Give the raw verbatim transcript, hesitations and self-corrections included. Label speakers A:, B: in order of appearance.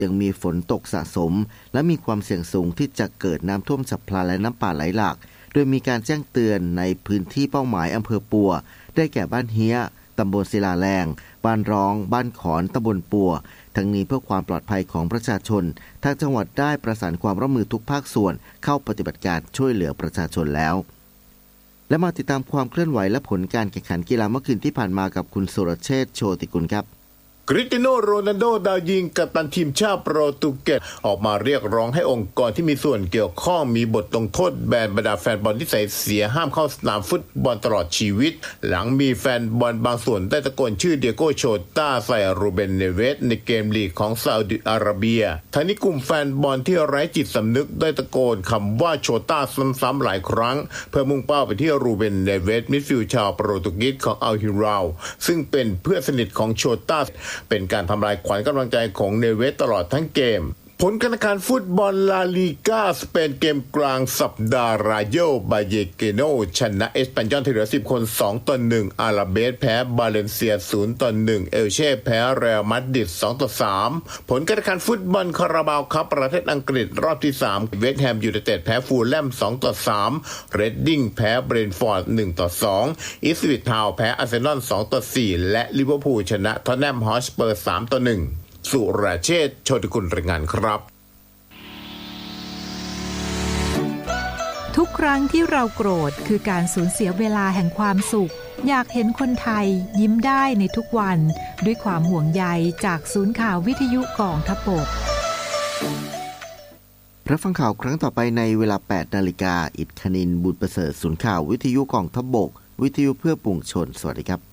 A: ยังมีฝนตกสะสมและมีความเสี่ยงสูงที่จะเกิดน้ำท่วมฉับพลันและน้ำป่าไหลหลากโดยมีการแจ้งเตือนในพื้นที่เป้าหมายอำเภอปัวได้แก่บ้านเฮียตำบลศิลาแรงบ้านร้องบ้านขอนตำบลปัวทั้งนี้เพื่อความปลอดภัยของประชาชนทางจังหวัดได้ประสานความร่วมมือทุกภาคส่วนเข้าปฏิบัติการช่วยเหลือประชาชนแล้วและมาติดตามความเคลื่อนไหวและผลการแข่งขันกีฬาเมื่อคืนที่ผ่านมากับคุณสุรเชษฐ์โชติกุลครับ
B: คริสเตียโนโรนัลโดดาวยิงกัปตันทีมชาติโปรตุเกสออกมาเรียกร้องให้องค์กรที่มีส่วนเกี่ยวข้องมีบทลงโทษแบนบรรดาแฟนบอลที่ใส่เสียห้ามเข้าสนามฟุตบอลตลอดชีวิตหลังมีแฟนบอลบางส่วนได้ตะโกนชื่อเดียโก้โชต้าใส่รูเบนเนเวสในเกมลีกของซาอุดิอาระเบียทั้งนี้กลุ่มแฟนบอลที่ไร้จิตสำนึกได้ตะโกนคำว่าโชต้าซ้ำๆหลายครั้งเพื่อมุ่งเป้าไปที่รูเบนเนเวสมิดฟิลด์ชาวโปรตุเกสของอัลฮิลาลซึ่งเป็นเพื่อนสนิทของโชต้าเป็นการทำลายขวัญกำลังใจของเนเวสตลอดทั้งเกมผลการแข่งขันฟุตบอลลาลีกาสเปนเกมกลางสัปดาห์ราโยบาเยเกโนชนะเอสปันยอลที่เหลือสิบคนสองต่อหนึ่งอาราเบสแพ้บาเลนเซียศูนย์ต่อหนึ่งเอลเช่แพ้เรอัลมาดริดสองต่อสามผลการแข่งขันฟุตบอลคาราบาวคัพประเทศอังกฤษรอบที่สามเวสต์แฮมยูไนเต็ดแพ้ฟูลแลมสองต่อสามเรดดิ้งแพ้เบรนท์ฟอร์ดหนึ่งต่อสองอิสวิททาวน์แพ้อาร์เซนอลสองต่อสี่และลิเวอร์พูลชนะท็อตแนมฮอตสเปอร์สามต่อหนึ่งสุรเชษฐ์โชติกุลรายงานครับ
C: ทุกครั้งที่เราโกรธคือการสูญเสียเวลาแห่งความสุขอยากเห็นคนไทยยิ้มได้ในทุกวันด้วยความห่วงใยจากศูนย์ข่าววิทยุกองทัพบก
A: รับฟังข่าวครั้งต่อไปในเวลา แปดนาฬิกา อิฐคณินทร์บุญประเสริฐศูนย์ข่าววิทยุกองทัพบกวิทยุเพื่อปวงชนสวัสดีครับ